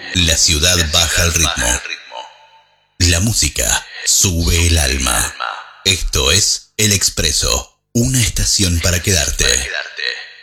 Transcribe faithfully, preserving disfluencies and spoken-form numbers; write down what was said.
La ciudad baja el ritmo. La música sube el alma. Esto es El Expreso, una estación para quedarte.